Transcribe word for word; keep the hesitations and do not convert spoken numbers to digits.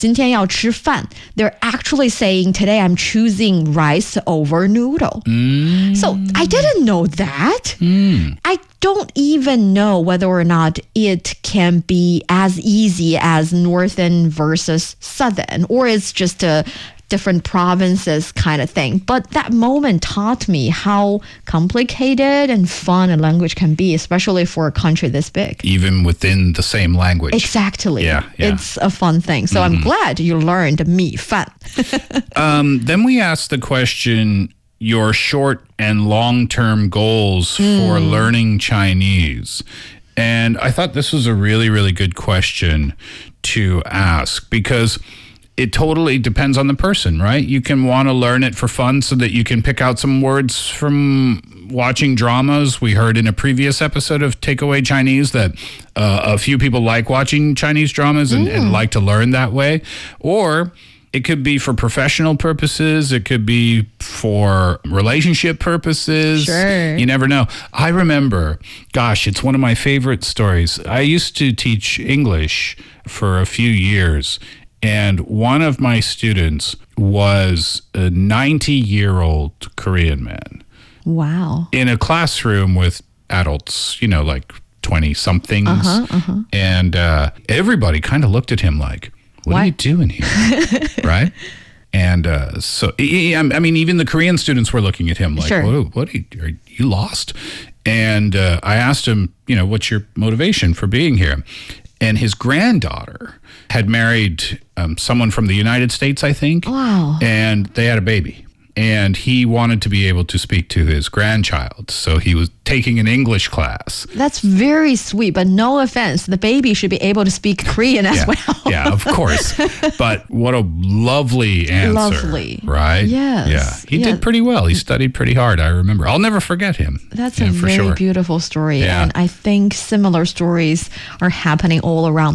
今天要吃饭, they're actually saying, today I'm choosing rice over noodle. Mm. So I didn't know that. Mm. I don't even know whether or not it can be as easy as northern versus southern, or it's just a different provinces kind of thing. But that moment taught me how complicated and fun a language can be, especially for a country this big. Even within the same language. Exactly. Yeah, yeah. It's a fun thing. So Mm-hmm. I'm glad you learned 米饭. um, then we asked the question, your short and long-term goals Mm. for learning Chinese. And I thought this was a really, really good question to ask because it totally depends on the person, right? You can want to learn it for fun so that you can pick out some words from watching dramas. We heard in a previous episode of Takeaway Chinese that uh, a few people like watching Chinese dramas and, Mm. and like to learn that way. Or it could be for professional purposes. It could be for relationship purposes. Sure. You never know. I remember, gosh, it's one of my favorite stories. I used to teach English for a few years. And one of my students was a ninety-year-old Korean man. Wow. In a classroom with adults, you know, like twenty-somethings. Uh-huh, uh-huh. And uh, everybody kind of looked at him like, what, What? are you doing here? Right? And uh, so, I I mean, even the Korean students were looking at him like, Sure. what, what are, you, are you lost? And uh, I asked him, you know, what's your motivation for being here? And his granddaughter had married um, someone from the United States, I think. Wow. And they had a baby. And he wanted to be able to speak to his grandchild. So he was taking an English class. That's very sweet, but no offense, the baby should be able to speak Korean as Yeah, well. yeah, of course. But what a lovely answer. Lovely. Right? Yes. Yeah. He Yeah. did pretty well. He studied pretty hard, I remember. I'll never forget him. That's Yeah, a for very sure. beautiful story. Yeah. And I think similar stories are happening all around